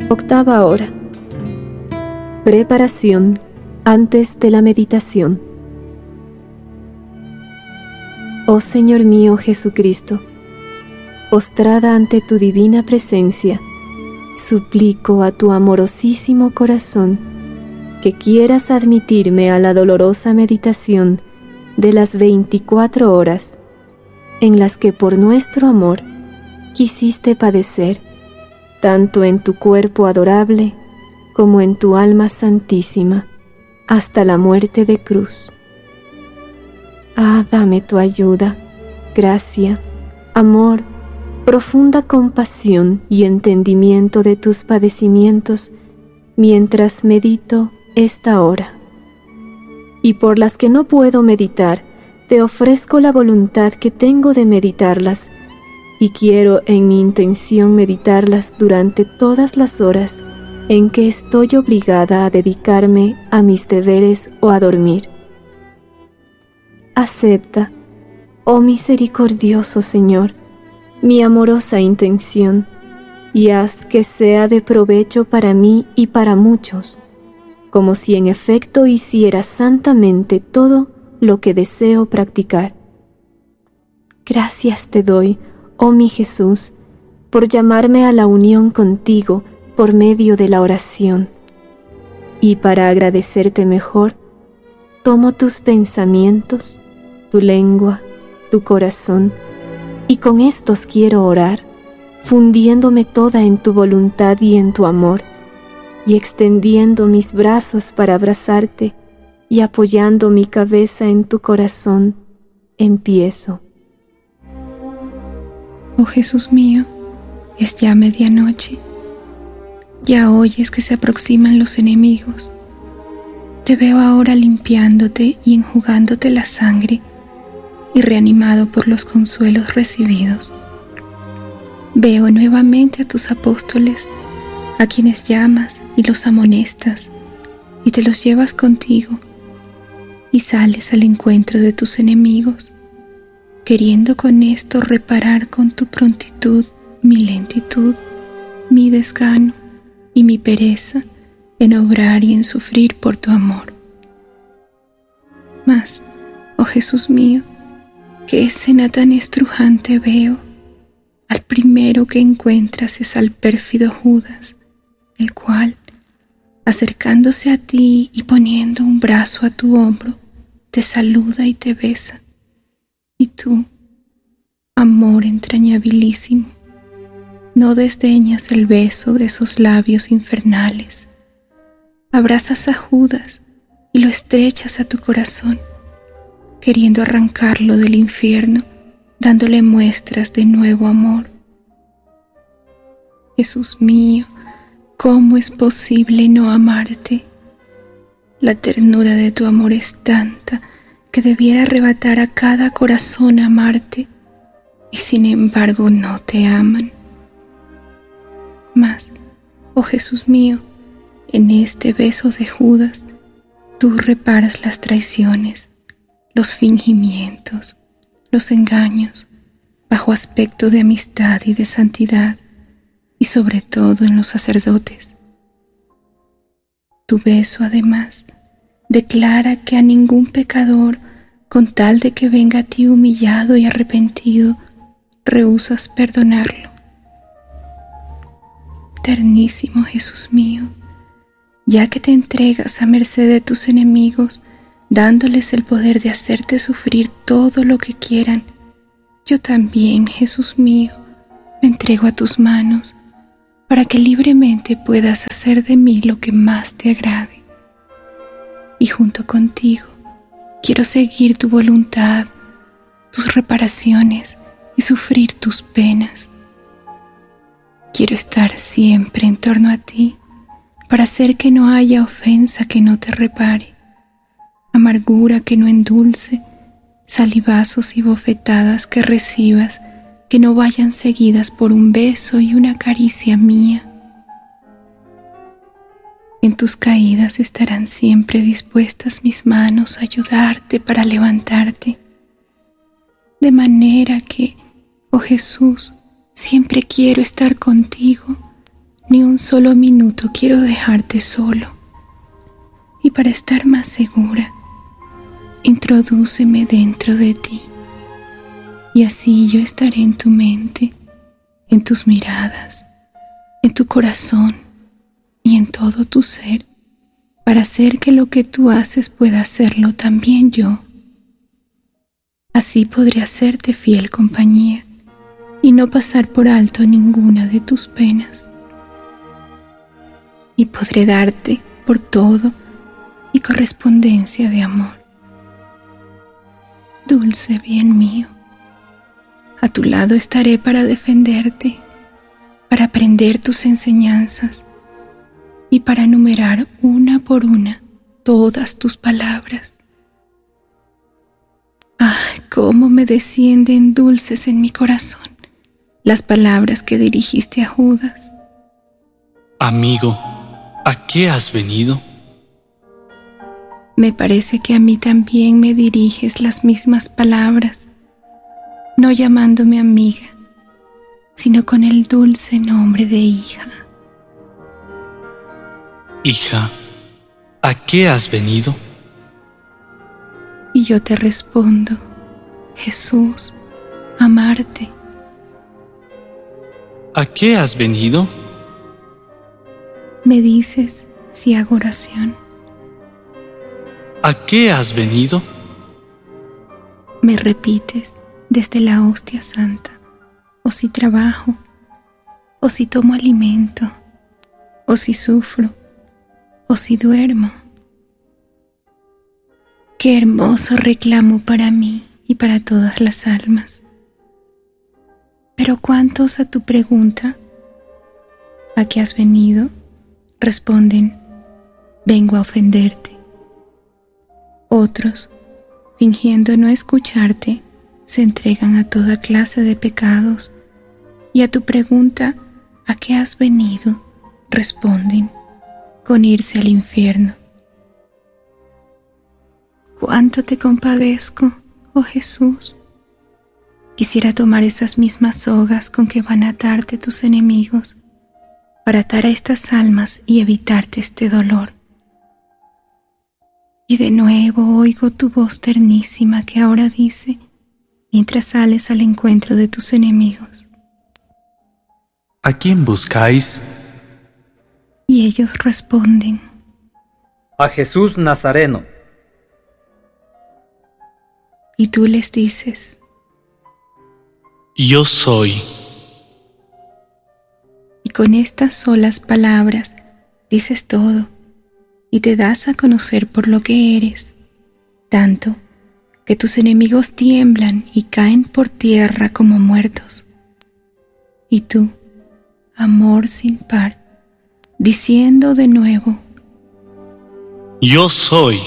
Octava hora. Preparación antes de la meditación. Oh Señor mío Jesucristo, postrada ante tu divina presencia, suplico a tu amorosísimo corazón que quieras admitirme a la dolorosa meditación de las 24 horas en las que por nuestro amor quisiste padecer, tanto en tu cuerpo adorable como en tu alma santísima, hasta la muerte de cruz. Ah, dame tu ayuda, gracia, amor, profunda compasión y entendimiento de tus padecimientos mientras medito esta hora. Y por las que no puedo meditar, te ofrezco la voluntad que tengo de meditarlas, y quiero en mi intención meditarlas durante todas las horas en que estoy obligada a dedicarme a mis deberes o a dormir. Acepta, oh misericordioso Señor, mi amorosa intención, y haz que sea de provecho para mí y para muchos, como si en efecto hiciera santamente todo lo que deseo practicar. Gracias te doy, oh mi Jesús, por llamarme a la unión contigo por medio de la oración. Y para agradecerte mejor, tomo tus pensamientos, tu lengua, tu corazón, y con estos quiero orar, fundiéndome toda en tu voluntad y en tu amor, y extendiendo mis brazos para abrazarte y apoyando mi cabeza en tu corazón, empiezo. Oh Jesús mío, es ya medianoche. Ya oyes que se aproximan los enemigos. Te veo ahora limpiándote y enjugándote la sangre y reanimado por los consuelos recibidos. Veo nuevamente a tus apóstoles, a quienes llamas y los amonestas, y te los llevas contigo, y sales al encuentro de tus enemigos, queriendo con esto reparar con tu prontitud mi lentitud, mi desgano y mi pereza en obrar y en sufrir por tu amor. Mas, oh Jesús mío, qué escena tan estrujante veo. Al primero que encuentras es al pérfido Judas, el cual, acercándose a ti y poniendo un brazo a tu hombro, te saluda y te besa. Y tú, amor entrañabilísimo, no desdeñas el beso de esos labios infernales. Abrazas a Judas y lo estrechas a tu corazón, queriendo arrancarlo del infierno, dándole muestras de nuevo amor. Jesús mío, ¿cómo es posible no amarte? La ternura de tu amor es tanta que debiera arrebatar a cada corazón amarte, y sin embargo no te aman. Mas, oh Jesús mío, en este beso de Judas, tú reparas las traiciones, los fingimientos, los engaños, bajo aspecto de amistad y de santidad, y sobre todo en los sacerdotes. Tu beso, además, declara que a ningún pecador, con tal de que venga a ti humillado y arrepentido, rehusas perdonarlo. Ternísimo Jesús mío, ya que te entregas a merced de tus enemigos, dándoles el poder de hacerte sufrir todo lo que quieran, yo también, Jesús mío, me entrego a tus manos, para que libremente puedas hacer de mí lo que más te agrade. Y junto contigo, quiero seguir tu voluntad, tus reparaciones y sufrir tus penas. Quiero estar siempre en torno a ti, para hacer que no haya ofensa que no te repare, amargura que no endulce, salivazos y bofetadas que recibas que no vayan seguidas por un beso y una caricia mía. En tus caídas estarán siempre dispuestas mis manos a ayudarte para levantarte, de manera que, oh Jesús, siempre quiero estar contigo, Ni un solo minuto quiero dejarte solo. Y para estar más segura, introdúceme dentro de ti. Y así yo estaré en tu mente, en tus miradas, en tu corazón y en todo tu ser, para hacer que lo que tú haces pueda hacerlo también yo. Así podré hacerte fiel compañía y no pasar por alto ninguna de tus penas. Y podré darte por todo mi correspondencia de amor. Dulce bien mío, a tu lado estaré para defenderte, para aprender tus enseñanzas y para enumerar una por una todas tus palabras. ¡Ah, cómo me descienden dulces en mi corazón las palabras que dirigiste a Judas! Amigo, ¿a qué has venido? Me parece que a mí también me diriges las mismas palabras, no llamándome amiga, sino con el dulce nombre de hija. Hija, ¿a qué has venido? Y yo te respondo, Jesús, amarte. ¿A qué has venido? Me dices si hago oración. ¿A qué has venido? Me repites desde la hostia santa, o si trabajo, o si tomo alimento, o si sufro, o si duermo. Qué hermoso reclamo para mí y para todas las almas. Pero ¿cuántos a tu pregunta, ¿a qué has venido?, responden, vengo a ofenderte. Otros, fingiendo no escucharte, se entregan a toda clase de pecados y a tu pregunta, ¿a qué has venido?, responden, con irse al infierno. ¿Cuánto te compadezco, oh Jesús? Quisiera tomar esas mismas sogas con que van a atarte tus enemigos para atar a estas almas y evitarte este dolor. Y de nuevo oigo tu voz ternísima que ahora dice, mientras sales al encuentro de tus enemigos: ¿A quién buscáis? Y ellos responden: a Jesús Nazareno. Y tú les dices: Yo soy. Y con estas solas palabras dices todo y te das a conocer por lo que eres, tanto que tus enemigos tiemblan y caen por tierra como muertos. Y tú, amor sin par, diciendo de nuevo: Yo soy.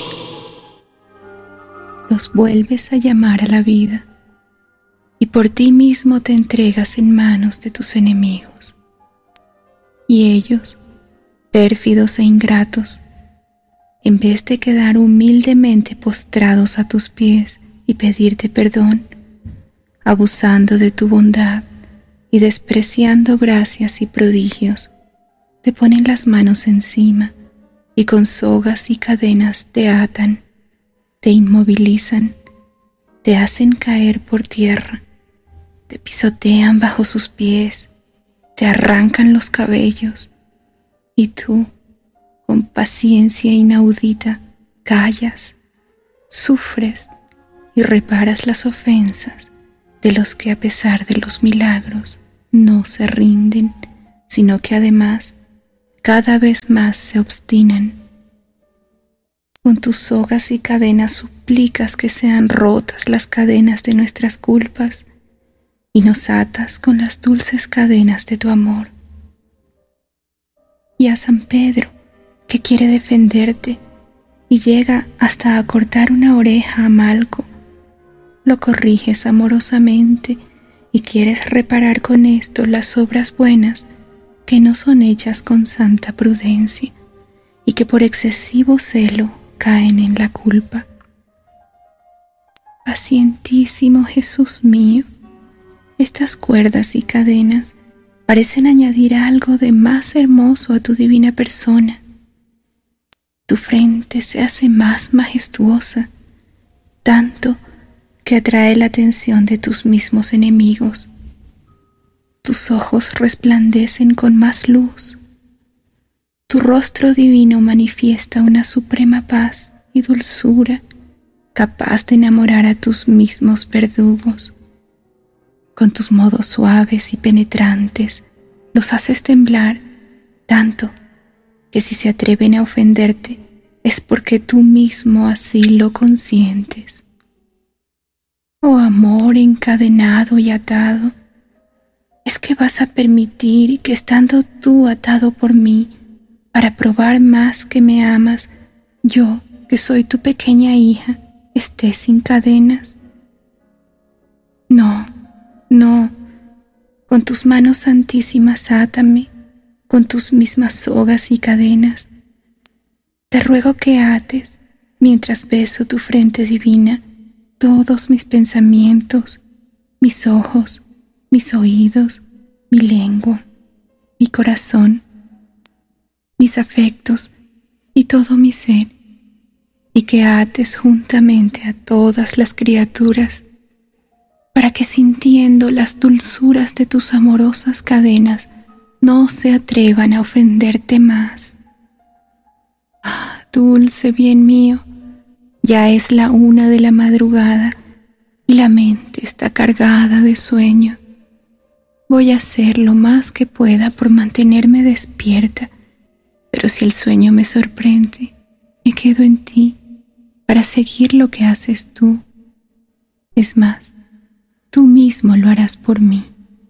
Los vuelves a llamar a la vida y por ti mismo te entregas en manos de tus enemigos. Y ellos, pérfidos e ingratos, en vez de quedar humildemente postrados a tus pies y pedirte perdón, abusando de tu bondad y despreciando gracias y prodigios, te ponen las manos encima y con sogas y cadenas te atan, te inmovilizan, te hacen caer por tierra, te pisotean bajo sus pies, te arrancan los cabellos, y tú, con paciencia inaudita, callas, sufres y reparas las ofensas de los que a pesar de los milagros no se rinden, sino que además cada vez más se obstinan. Con tus sogas y cadenas suplicas que sean rotas las cadenas de nuestras culpas y nos atas con las dulces cadenas de tu amor. Y a San Pedro, que quiere defenderte y llega hasta a cortar una oreja a Malco, lo corriges amorosamente y quieres reparar con esto las obras buenas que no son hechas con santa prudencia y que por excesivo celo caen en la culpa. Pacientísimo Jesús mío, estas cuerdas y cadenas parecen añadir algo de más más hermoso a tu divina persona. Tu frente se hace más majestuosa, tanto que atrae la atención de tus mismos enemigos. Tus ojos resplandecen con más luz. Tu rostro divino manifiesta una suprema paz y dulzura, capaz de enamorar a tus mismos verdugos. Con tus modos suaves y penetrantes, los haces temblar tanto que si se atreven a ofenderte es porque tú mismo así lo consientes. Oh amor encadenado y atado, ¿es que vas a permitir que estando tú atado por mí para probar más que me amas, yo, que soy tu pequeña hija, esté sin cadenas? No, no, con tus manos santísimas átame, con tus mismas sogas y cadenas. Te ruego que ates, mientras beso tu frente divina, todos mis pensamientos, mis ojos, mis oídos, mi lengua, mi corazón, mis afectos y todo mi ser, y que ates juntamente a todas las criaturas, para que sintiendo las dulzuras de tus amorosas cadenas no se atrevan a ofenderte más. Ah, dulce bien mío, ya es la 1 de la madrugada y la mente está cargada de sueño. Voy a hacer lo más que pueda por mantenerme despierta, pero si el sueño me sorprende, me quedo en ti para seguir lo que haces tú. Es más, tú mismo lo harás por mí.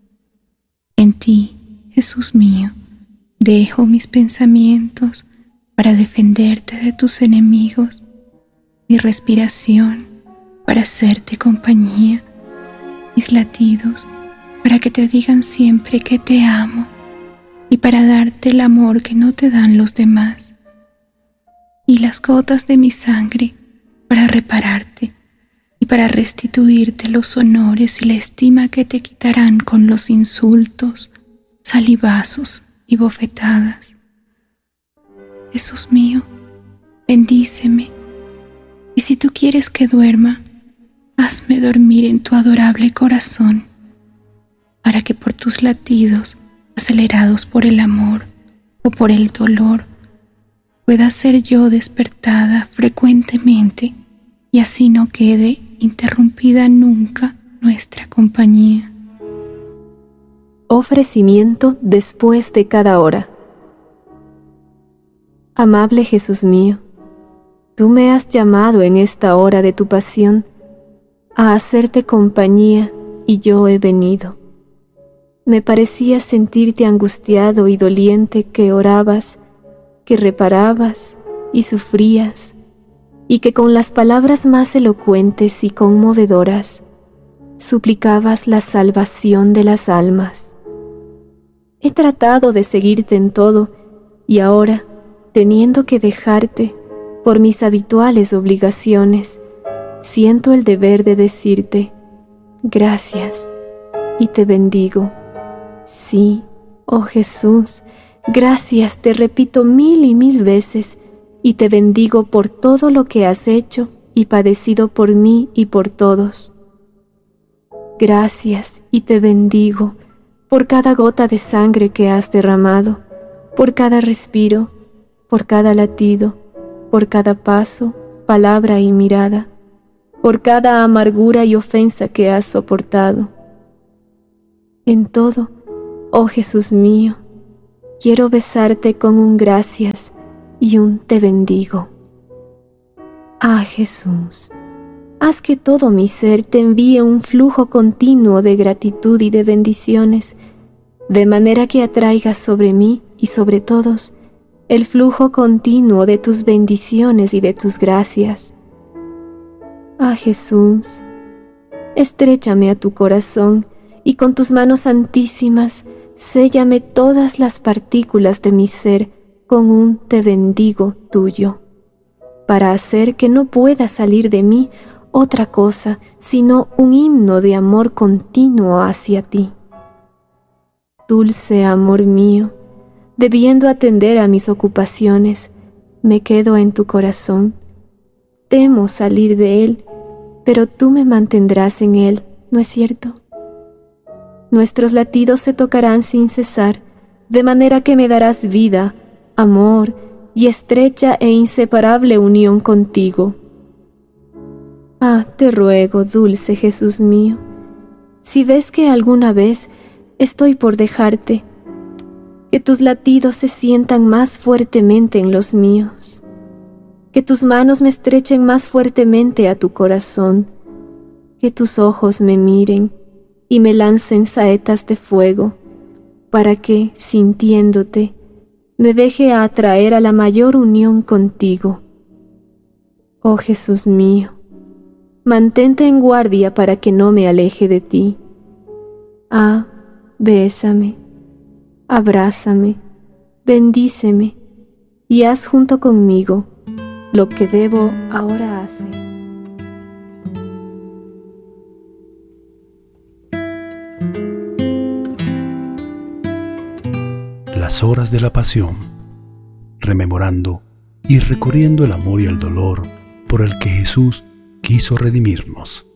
En ti, Jesús mío, dejo mis pensamientos para defenderte de tus enemigos, mi respiración para hacerte compañía, mis latidos para que te digan siempre que te amo y para darte el amor que no te dan los demás, y las gotas de mi sangre para repararte y para restituirte los honores y la estima que te quitarán con los insultos, salivazos y bofetadas. Jesús mío, bendíceme, y si tú quieres que duerma, hazme dormir en tu adorable corazón, para que por tus latidos, acelerados por el amor o por el dolor, pueda ser yo despertada frecuentemente y así no quede interrumpida nunca nuestra compañía. Ofrecimiento después de cada hora. Amable Jesús mío, tú me has llamado en esta hora de tu pasión a hacerte compañía y yo he venido. Me parecía sentirte angustiado y doliente, que orabas, que reparabas y sufrías, y que con las palabras más elocuentes y conmovedoras suplicabas la salvación de las almas. He tratado de seguirte en todo, y ahora, teniendo que dejarte por mis habituales obligaciones, siento el deber de decirte gracias y te bendigo. Sí, oh Jesús, gracias te repito 1000 y 1000 veces, y te bendigo por todo lo que has hecho y padecido por mí y por todos. Gracias y te bendigo por cada gota de sangre que has derramado, por cada respiro, por cada latido, por cada paso, palabra y mirada, por cada amargura y ofensa que has soportado. En todo, oh Jesús mío, quiero besarte con un gracias y un te bendigo. Ah, Jesús, haz que todo mi ser te envíe un flujo continuo de gratitud y de bendiciones, de manera que atraigas sobre mí y sobre todos el flujo continuo de tus bendiciones y de tus gracias. Ah, Jesús, estréchame a tu corazón y con tus manos santísimas séllame todas las partículas de mi ser con un te bendigo tuyo, para hacer que no pueda salir de mí otra cosa sino un himno de amor continuo hacia ti. Dulce amor mío, debiendo atender a mis ocupaciones, me quedo en tu corazón. Temo salir de él, pero tú me mantendrás en él, ¿no es cierto? Nuestros latidos se tocarán sin cesar, de manera que me darás vida, amor y estrecha e inseparable unión contigo. Ah, te ruego, dulce Jesús mío, si ves que alguna vez estoy por dejarte, que tus latidos se sientan más fuertemente en los míos, que tus manos me estrechen más fuertemente a tu corazón, que tus ojos me miren y me lancen saetas de fuego, para que, sintiéndote, me deje atraer a la mayor unión contigo. Oh Jesús mío, mantente en guardia para que no me aleje de ti. Ah, bésame, abrázame, bendíceme y haz junto conmigo lo que debo ahora hacer. Las horas de la pasión, rememorando y recorriendo el amor y el dolor por el que Jesús quiso redimirnos.